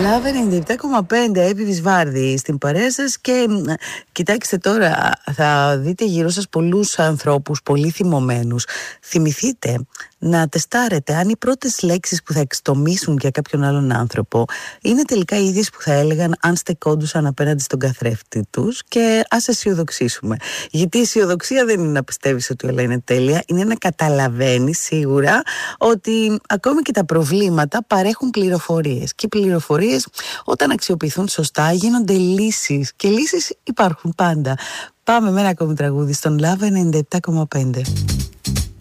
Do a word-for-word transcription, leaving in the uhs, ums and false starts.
Love ενενήντα επτά κόμμα πέντε, Εύη Βυσβάρδη στην παρέα σας. Και κοιτάξτε τώρα, θα δείτε γύρω σας πολλούς ανθρώπους πολύ θυμωμένους. Θυμηθείτε να τεστάρετε αν οι πρώτες λέξεις που θα εξτομίσουν για κάποιον άλλον άνθρωπο είναι τελικά οι ίδιες που θα έλεγαν αν στεκόντουσαν απέναντι στον καθρέφτη τους. Και ας αισιοδοξήσουμε, γιατί η αισιοδοξία δεν είναι να πιστεύεις ότι όλα είναι τέλεια, είναι να καταλαβαίνεις σίγουρα ότι ακόμη και τα προβλήματα παρέχουν πληροφορίες, και οι πληροφορίες όταν αξιοποιηθούν σωστά γίνονται λύσεις, και λύσεις υπάρχουν πάντα. Πάμε με ένα ακόμη τραγούδι στον Love ενενήντα επτά κόμμα πέντε.